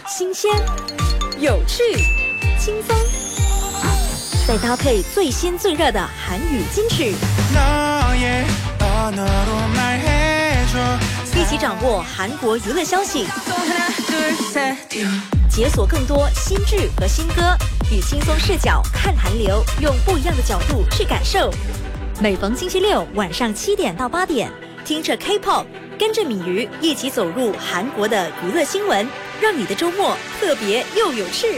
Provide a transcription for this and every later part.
新鲜、有趣、轻松，再搭配最新最热的韩语金曲，一起掌握韩国娱乐消息，解锁更多新剧和新歌，以轻松视角看韩流，用不一样的角度去感受。每逢星期六晚上7点到8点，听着 K-pop， 跟着米鱼一起走入韩国的娱乐新闻，让你的周末特别又有趣。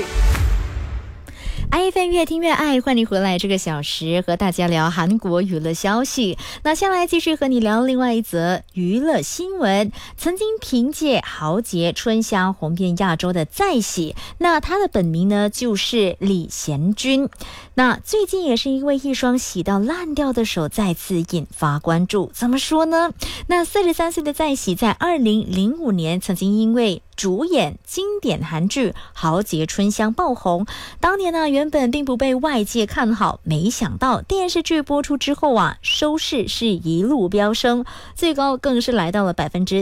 iFan 越听越爱，欢迎回来这个小时和大家聊韩国娱乐消息。那下来继续和你聊另外一则娱乐新闻。曾经凭借豪杰春香红遍亚洲的在喜，那他的本名呢就是李贤君。那最近也是因为一双洗到烂掉的手再次引发关注。怎么说呢？那43岁的在喜在2005年曾经因为主演经典韩剧《豪杰春香》爆红，当年呢原本并不被外界看好，没想到电视剧播出之后啊，收视是一路飙升，最高更是来到了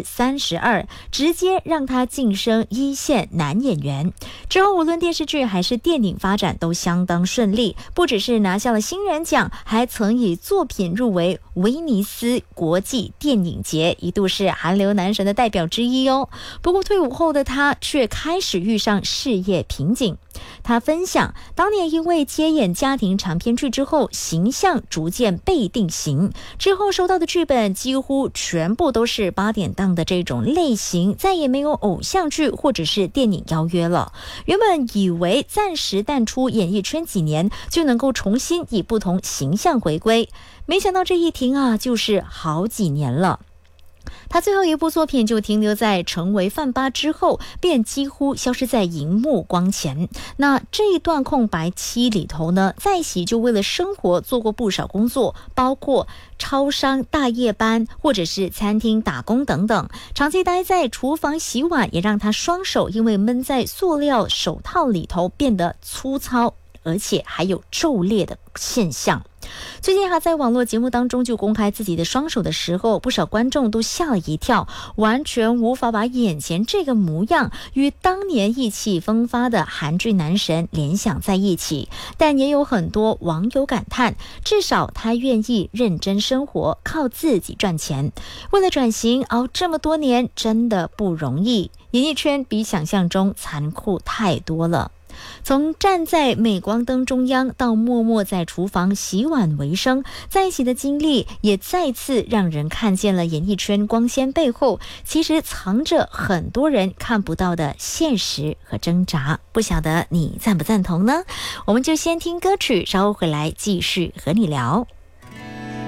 32%，直接让他晋升1线男演员。之后无论电视剧还是电影发展都相当顺利，不只是拿下了新人奖，还曾以作品入围威尼斯国际电影节，一度是韩流男神的代表之一哦。不过退伍后的他却开始遇上事业瓶颈。他分享，当年因为接演家庭长篇剧之后，形象逐渐被定型，之后收到的剧本几乎全部都是8点档的这种类型，再也没有偶像剧或者是电影邀约了。原本以为暂时淡出演艺圈几年就能够重新以不同形象回归，没想到这一停啊，就是好几年了。他最后一部作品就停留在成为饭吧之后，便几乎消失在荧幕光前。那这一段空白期里头呢，在喜就为了生活做过不少工作，包括超商大夜班或者是餐厅打工等等，长期待在厨房洗碗，也让他双手因为闷在塑料手套里头变得粗糙，而且还有皱裂的现象。最近还在网络节目当中就公开自己的双手的时候，不少观众都吓了一跳，完全无法把眼前这个模样与当年意气风发的韩剧男神联想在一起。但也有很多网友感叹，至少他愿意认真生活，靠自己赚钱。为了转型熬这么多年真的不容易，演艺圈比想象中残酷太多了。从站在镁光灯中央到默默在厨房洗碗为生，在一起的经历也再次让人看见了演艺圈光鲜背后其实藏着很多人看不到的现实和挣扎。不晓得你赞不赞同呢？我们就先听歌曲，稍后回来继续和你聊。